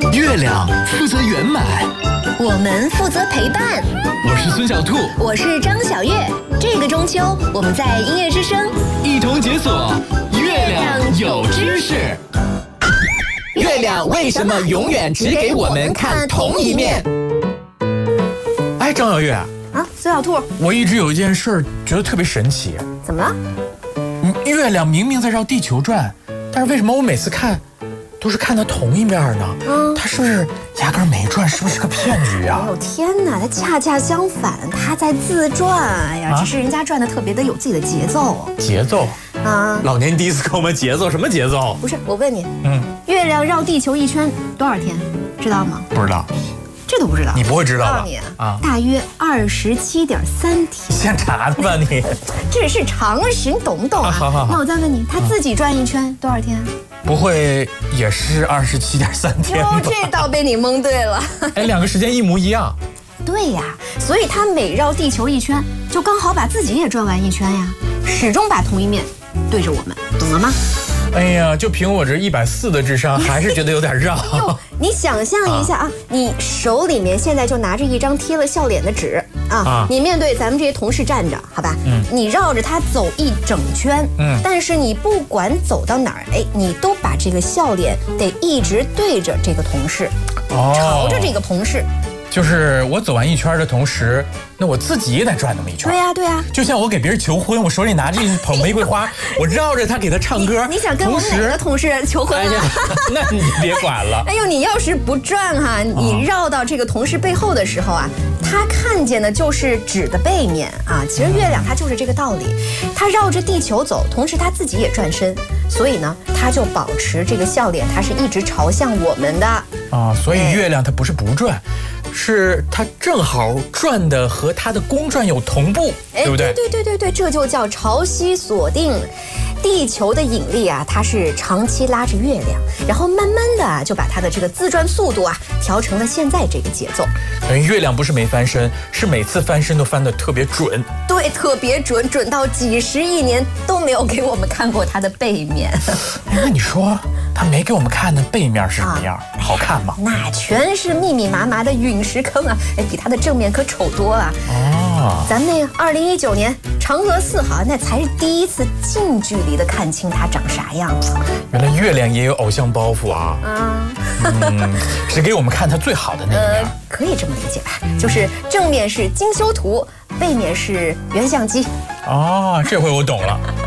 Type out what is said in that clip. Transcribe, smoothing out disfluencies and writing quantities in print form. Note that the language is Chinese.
月亮负责圆满， 我们负责陪伴。 我是孙小兔， 我是张小月。这个中秋，我们在音乐之声一同解锁月亮有知识。月亮为什么永远只给我们看同一面？ 哎，张小月啊，孙小兔， 我一直有一件事儿觉得特别神奇。 怎么了？ 月亮明明在绕地球转，但是为什么我每次看都是看它同一面呢？它是不是压根没转？是不是个骗局啊？ 哎呦天哪，它恰恰相反，它在自转。哎呀，只是人家转的特别的有自己的节奏。 节奏啊！老年第一次跟我们节奏，什么节奏？ 不是，我问你，月亮绕地球一圈多少天？知道吗？ 不知道。 这都不知道？ 你不会知道吧？ 告诉你啊，大约27.3天。 现查的吧你？ 这是常识，你懂不懂啊？ 好。 那我再问你，它自己转一圈多少天？ 不会也是27.3天吧？ 这倒被你蒙对了。 哎，两个时间一模一样。 对呀，所以它每绕地球一圈，就刚好把自己也转完一圈呀，始终把同一面对着我们，懂了吗？ 哎呀，就凭我这140的智商，还是觉得有点绕。 你想象一下啊，你手里面现在就拿着一张贴了笑脸的纸啊，你面对咱们这些同事站着，好吧？你绕着它走一整圈，但是你不管走到哪儿，哎，你都把这个笑脸得一直对着这个同事，朝着这个同事。 就是我走完一圈的同时，那我自己也得转那么一圈。 对呀。 就像我给别人求婚，我手里拿着一捧玫瑰花，我绕着他给他唱歌。 你想跟我们哪个同事求婚啊？ 那你别管了。 哎呦，你要是不转哈，你绕到这个同事背后的时候啊，他看见的就是纸的背面啊。其实月亮它就是这个道理，它绕着地球走，同时它自己也转身，所以呢，它就保持这个笑脸，它是一直朝向我们的啊。所以月亮它不是不转。是它正好转的和它的公转有同步，对不对？ 对，这就叫潮汐锁定。地球的引力啊，它是长期拉着月亮，然后慢慢的就把它的这个自转速度啊调成了现在这个节奏。 月亮不是没翻身，是每次翻身都翻得特别准。 对，特别准，准到几十亿年都没有给我们看过它的背面。 那你说它没给我们看的背面是什么样？好看吗？ 那全是密密麻麻的陨石坑啊！哎，比它的正面可丑多了。咱们那2019年嫦娥4号那才是第一次近距离的看清它长啥样。 原来月亮也有偶像包袱啊！只给我们看它最好的那一面。 可以这么理解吧，就是正面是精修图，背面是原相机。 这回我懂了。